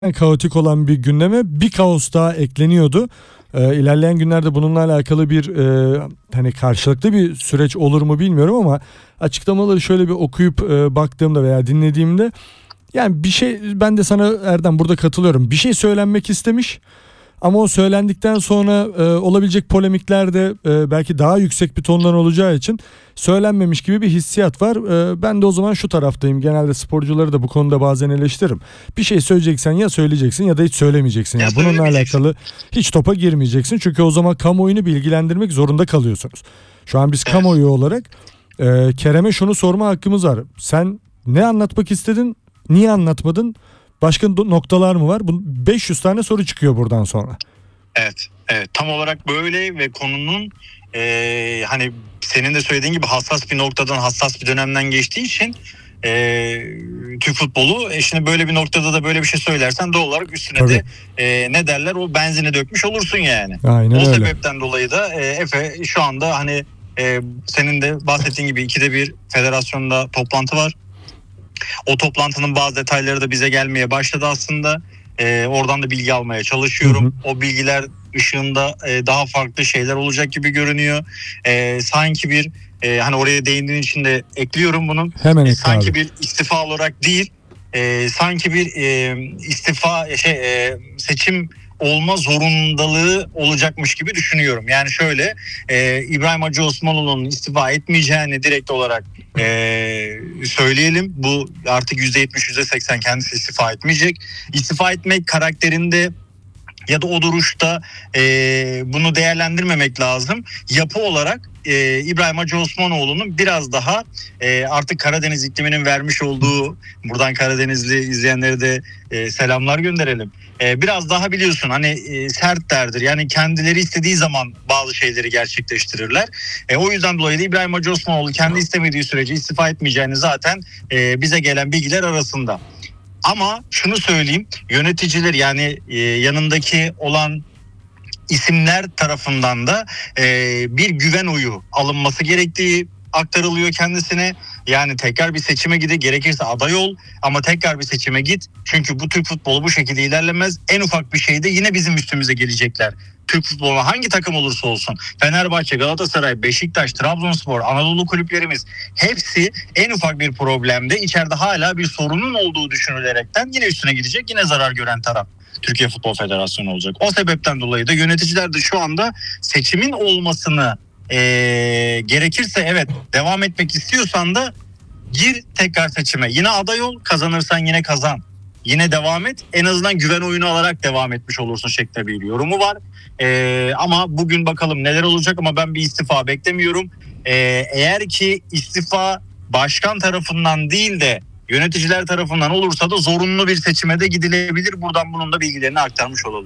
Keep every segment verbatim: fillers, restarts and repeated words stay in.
kaotik olan bir gündeme bir kaos daha ekleniyordu. Ee, ilerleyen günlerde bununla alakalı bir e, hani karşılıklı bir süreç olur mu bilmiyorum ama açıklamaları şöyle bir okuyup e, baktığımda veya dinlediğimde yani bir şey, ben de sana Erdem burada katılıyorum. Bir şey söylenmek istemiş ama o söylendikten sonra e, olabilecek polemikler de e, belki daha yüksek bir tondan olacağı için söylenmemiş gibi bir hissiyat var. E, ben de o zaman şu taraftayım. Genelde sporcuları da bu konuda bazen eleştiririm. Bir şey söyleyeceksen ya söyleyeceksin ya da hiç söylemeyeceksin. Ya yani bununla alakalı hiç topa girmeyeceksin. Çünkü o zaman kamuoyunu bilgilendirmek zorunda kalıyorsunuz. Şu an biz evet. kamuoyu olarak e, Kerem'e şunu sorma hakkımız var. Sen ne anlatmak istedin? Niye anlatmadın? Başka noktalar mı var? beş yüz tane soru çıkıyor buradan sonra. Evet, evet tam olarak böyle ve konunun e, hani senin de söylediğin gibi hassas bir noktadan, hassas bir dönemden geçtiği için e, Türk futbolu e, şimdi böyle bir noktada da böyle bir şey söylersen doğal olarak üstüne Tabii. de e, ne derler o benzini dökmüş olursun yani. Aynen o öyle. sebepten dolayı da e, Efe şu anda hani e, senin de bahsettiğin gibi ikide bir federasyonda toplantı var. O toplantının bazı detayları da bize gelmeye başladı aslında. Ee, oradan da bilgi almaya çalışıyorum. Hı hı. O bilgiler ışığında e, daha farklı şeyler olacak gibi görünüyor. E, sanki bir e, hani oraya değindiğin için de ekliyorum bunun. Hemen e, sanki abi. bir istifa olarak değil, e, sanki bir e, istifa şey e, seçim olma zorundalığı olacakmış gibi düşünüyorum. Yani şöyle e, İbrahim Hacı Osmanoğlu'nun istifa etmeyeceğini direkt olarak e, söyleyelim. Bu artık yüzde yetmiş yüzde seksen kendisi istifa etmeyecek. İstifa etmek karakterinde ya da o duruşta e, bunu değerlendirmemek lazım. Yapı olarak e, İbrahim Hacı Osmanoğlu'nun biraz daha e, artık Karadeniz ikliminin vermiş olduğu, buradan Karadenizli izleyenlere de e, selamlar gönderelim. E, biraz daha biliyorsun hani e, sertlerdir. Yani kendileri istediği zaman bazı şeyleri gerçekleştirirler. E, o yüzden dolayı da İbrahim Hacı Osmanoğlu kendi istemediği sürece istifa etmeyeceğini zaten e, bize gelen bilgiler arasında. Ama şunu söyleyeyim, yöneticiler yani e, yanındaki olan isimler tarafından da e, bir güven oyu alınması gerektiği aktarılıyor kendisine. Yani tekrar bir seçime gide, gerekirse aday ol ama tekrar bir seçime git. Çünkü bu Türk futbolu bu şekilde ilerlemez. En ufak bir şeyde yine bizim üstümüze gelecekler. Türk futboluna hangi takım olursa olsun, Fenerbahçe, Galatasaray, Beşiktaş, Trabzonspor, Anadolu kulüplerimiz hepsi en ufak bir problemde içeride hala bir sorunun olduğu düşünülerekten yine üstüne gidecek, yine zarar gören taraf Türkiye Futbol Federasyonu olacak. O sebepten dolayı da yöneticiler de şu anda seçimin olmasını ee, gerekirse evet devam etmek istiyorsan da gir tekrar seçime. Yine aday ol, kazanırsan yine kazan. Yine devam et. En azından güven oyunu alarak devam etmiş olursun şeklinde bir yorumu var. Ee, ama bugün bakalım neler olacak ama ben bir istifa beklemiyorum. Ee, eğer ki istifa başkan tarafından değil de yöneticiler tarafından olursa da zorunlu bir seçime de gidilebilir. Buradan bunun da bilgilerini aktarmış olalım.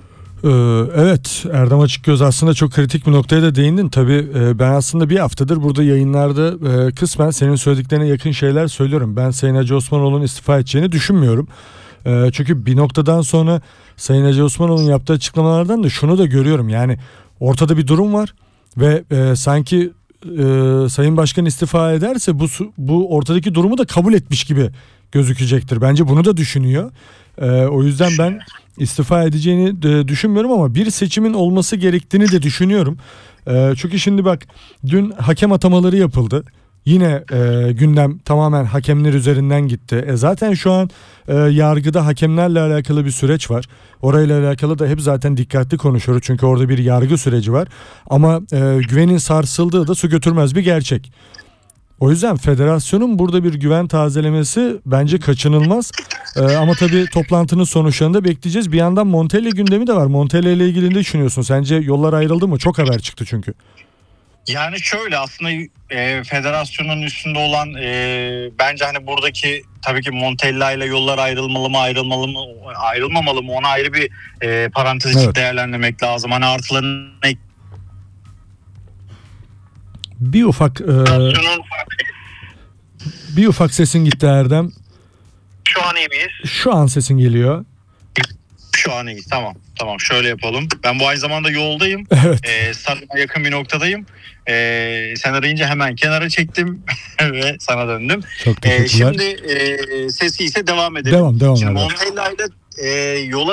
Evet, Erdem Açıkgöz aslında çok kritik bir noktaya da değindin. Tabii ben aslında bir haftadır burada yayınlarda kısmen senin söylediklerine yakın şeyler söylüyorum. Ben Sayın Hacı Osmanoğlu'nun istifa edeceğini düşünmüyorum. Çünkü bir noktadan sonra Sayın Hacı Osmanoğlu'nun yaptığı açıklamalardan da şunu da görüyorum. Yani ortada bir durum var ve sanki Sayın Başkan istifa ederse bu bu ortadaki durumu da kabul etmiş gibi gözükecektir. Bence bunu da düşünüyor. O yüzden ben istifa edeceğini de düşünmüyorum ama bir seçimin olması gerektiğini de düşünüyorum. E, çünkü şimdi bak dün hakem atamaları yapıldı. Yine e, gündem tamamen hakemler üzerinden gitti. E, zaten şu an e, yargıda hakemlerle alakalı bir süreç var. Orayla alakalı da hep zaten dikkatli konuşuyoruz. Çünkü orada bir yargı süreci var. Ama e, güvenin sarsıldığı da su götürmez bir gerçek. O yüzden federasyonun burada bir güven tazelemesi bence kaçınılmaz. Ee, ama tabii toplantının sonuçlarını da bekleyeceğiz. Bir yandan Montella gündemi de var. Montella ile ilgili ne düşünüyorsun? Sence yollar ayrıldı mı? Çok haber çıktı çünkü. Yani şöyle aslında e, federasyonun üstünde olan e, bence hani buradaki tabii ki Montella ile yollar ayrılmalı mı ayrılmalı mı ayrılmamalı mı ona ayrı bir e, parantez için evet. değerlendirmek lazım. Hani artılarını bir ufak e, bir ufak sesin gitti Erdem. Şu an iyi miyiz? Şu an sesin geliyor. Şu an iyi. Tamam. Tamam. Şöyle yapalım. Ben bu aynı zamanda yoldayım. Evet. Ee, sana yakın bir noktadayım. Ee, sen arayınca hemen kenara çektim ve sana döndüm. Çok teşekkürler. Ee, şimdi e, sesi ise devam edelim. Devam devam. Şimdi Montella ile e, yola